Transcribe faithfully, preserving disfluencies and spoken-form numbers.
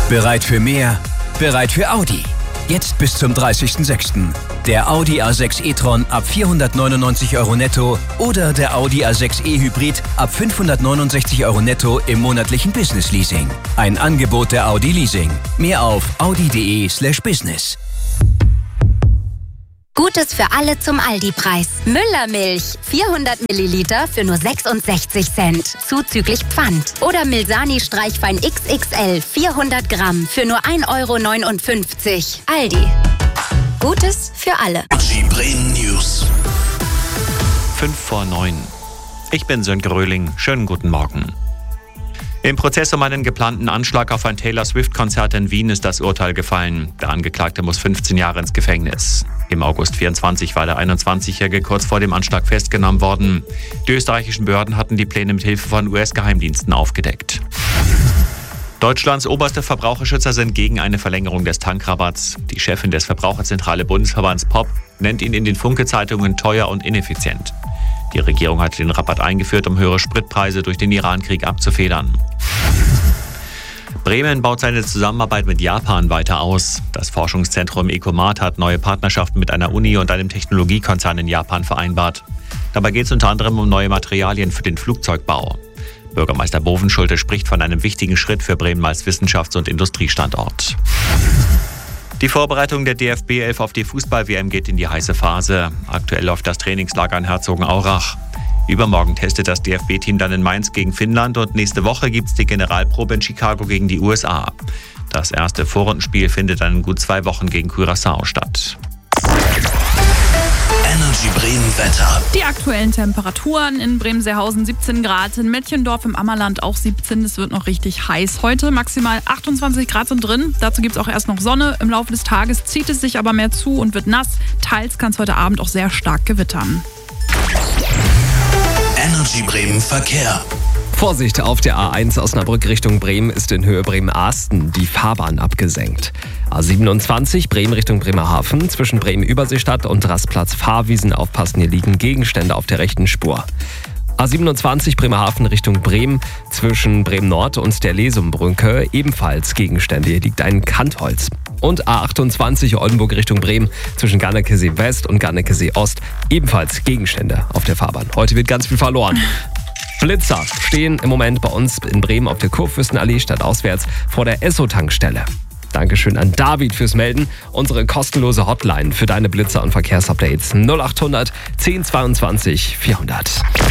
Bereit für mehr? Bereit für Audi. Jetzt bis zum dreißigsten sechsten Der Audi A sechs e-tron ab vierhundertneunundneunzig Euro netto oder der Audi A sechs e-Hybrid ab fünfhundertneunundsechzig Euro netto im monatlichen Business Leasing. Ein Angebot der Audi Leasing. Mehr auf audi.de slash business. Gutes für alle zum Aldi-Preis. Müllermilch. vierhundert Milliliter für nur sechsundsechzig Cent. Zuzüglich Pfand. Oder Milsani Streichwein X X L. vierhundert Gramm für nur ein Euro neunundfünfzig. Aldi. Gutes für alle. Bremen News. Fünf vor neun. Ich bin Sönke Röhling. Schönen guten Morgen. Im Prozess um einen geplanten Anschlag auf ein Taylor Swift-Konzert in Wien ist das Urteil gefallen. Der Angeklagte muss fünfzehn Jahre ins Gefängnis. Im August vierundzwanzig war der einundzwanzigjährige kurz vor dem Anschlag festgenommen worden. Die österreichischen Behörden hatten die Pläne mit Hilfe von U S-Geheimdiensten aufgedeckt. Deutschlands oberste Verbraucherschützer sind gegen eine Verlängerung des Tankrabatts. Die Chefin des Verbraucherzentrale Bundesverbands P O P nennt ihn in den Funke-Zeitungen teuer und ineffizient. Die Regierung hatte den Rabatt eingeführt, um höhere Spritpreise durch den Iran-Krieg abzufedern. Bremen baut seine Zusammenarbeit mit Japan weiter aus. Das Forschungszentrum Ecomat hat neue Partnerschaften mit einer Uni und einem Technologiekonzern in Japan vereinbart. Dabei geht es unter anderem um neue Materialien für den Flugzeugbau. Bürgermeister Bovenschulte spricht von einem wichtigen Schritt für Bremen als Wissenschafts- und Industriestandort. Die Vorbereitung der D F B elf auf die Fußball-W M geht in die heiße Phase. Aktuell läuft das Trainingslager in Herzogenaurach. Übermorgen testet das D F B-Team dann in Mainz gegen Finnland und nächste Woche gibt es die Generalprobe in Chicago gegen die U S A. Das erste Vorrundenspiel findet dann in gut zwei Wochen gegen Curaçao statt. Energy Bremen Wetter. Die aktuellen Temperaturen in Bremen-Seehausen siebzehn Grad, in Mettchendorf im Ammerland auch siebzehn. Es wird noch richtig heiß. Heute maximal achtundzwanzig Grad sind drin. Dazu gibt es auch erst noch Sonne. Im Laufe des Tages zieht es sich aber mehr zu und wird nass. Teils kann es heute Abend auch sehr stark gewittern. Energy Bremen Verkehr. Vorsicht, auf der A eins Osnabrück Richtung Bremen ist in Höhe Bremen-Ahsten die Fahrbahn abgesenkt. A siebenundzwanzig Bremen Richtung Bremerhaven zwischen Bremen-Überseestadt und Rastplatz Fahrwiesen aufpassen, hier liegen Gegenstände auf der rechten Spur. A siebenundzwanzig Bremerhaven Richtung Bremen zwischen Bremen-Nord und der Lesumbrücke ebenfalls Gegenstände, hier liegt ein Kantholz. Und A achtundzwanzig Oldenburg Richtung Bremen zwischen Garnekesee West und Garnekesee Ost ebenfalls Gegenstände auf der Fahrbahn. Heute wird ganz viel verloren. Blitzer stehen im Moment bei uns in Bremen auf der Kurfürstenallee stadtauswärts vor der Esso-Tankstelle. Dankeschön an David fürs Melden. Unsere kostenlose Hotline für deine Blitzer und Verkehrsupdates null achthundert zehn zweiundzwanzig vierhundert.